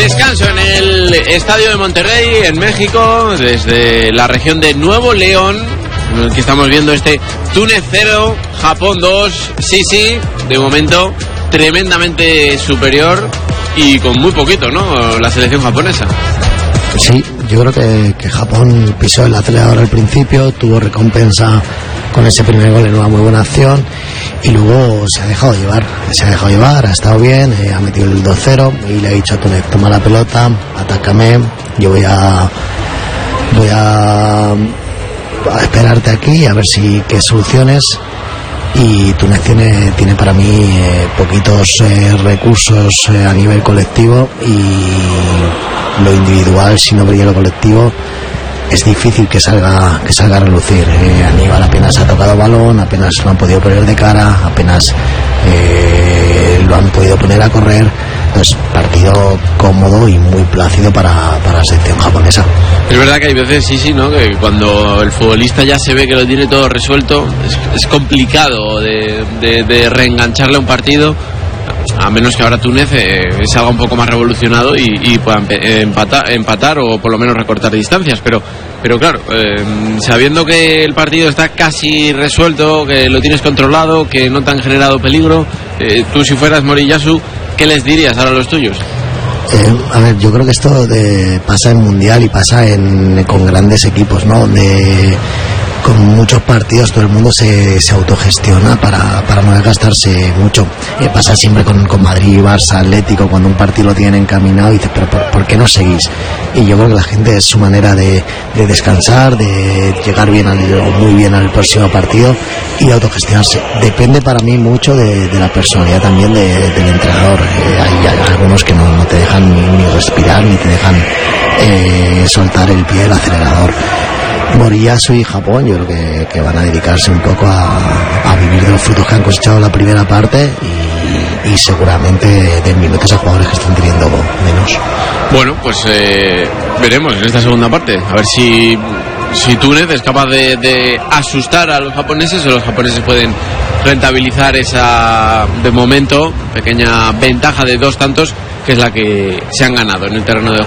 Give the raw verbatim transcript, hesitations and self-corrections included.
descanso en el estadio de Monterrey, en México, desde la región de Nuevo León, en el que estamos viendo este Túnez cero, Japón dos. Sí, sí, de momento tremendamente superior y con muy poquito, ¿no?, la selección japonesa. Sí, yo creo que, que Japón pisó el acelerador al principio, tuvo recompensa con ese primer gol en una muy buena acción y luego se ha dejado llevar, se ha dejado llevar, ha estado bien, eh, ha metido el dos cero y le ha dicho a Túnez: toma la pelota, atácame, yo voy a voy a, a esperarte aquí a ver si qué soluciones. Y Túnez tiene, tiene para mí eh, poquitos eh, recursos eh, a nivel colectivo, y lo individual, si no brilla lo colectivo, es difícil que salga que salga a relucir. eh, Aníbal apenas ha tocado balón, apenas lo han podido poner de cara, apenas eh, lo han podido poner a correr. Entonces, partido cómodo y muy plácido para, para la selección japonesa. Es verdad que hay veces, sí, sí, ¿no?, que cuando el futbolista ya se ve que lo tiene todo resuelto, es, es complicado de, de, de reengancharle a un partido, a menos que ahora Túnez eh, salga un poco más revolucionado y, y pueda empatar, empatar o por lo menos recortar distancias. Pero, pero claro, eh, sabiendo que el partido está casi resuelto, que lo tienes controlado, que no te han generado peligro, eh, tú si fueras Moriyasu, ¿qué les dirías ahora a los tuyos? Eh, a ver, yo creo que esto de, pasa en Mundial y pasa en, con grandes equipos, ¿no? Donde con muchos partidos todo el mundo se, se autogestiona para, para no desgastarse mucho. Eh, pasa siempre con, con Madrid, Barça, Atlético, cuando un partido lo tienen encaminado y dices: pero ¿por, ¿por qué no seguís? Y yo creo que la gente, es su manera de, de descansar, de llegar bien al, o muy bien al próximo partido y de autogestionarse. Depende para mí mucho de, de la personalidad también de, del entrenador. Eh, hay, hay algunos que no, no te dejan ni, ni respirar, ni te dejan eh, soltar el pie del acelerador. Moriyasu y Japón, yo creo que, que van a dedicarse un poco a, a vivir de los frutos que han cosechado la primera parte y, y seguramente de minutos a jugadores que están teniendo menos. Bueno, pues eh, veremos en esta segunda parte, a ver si, si Túnez es capaz de, de asustar a los japoneses, o los japoneses pueden rentabilizar esa, de momento, pequeña ventaja de dos tantos, que es la que se han ganado en el terreno de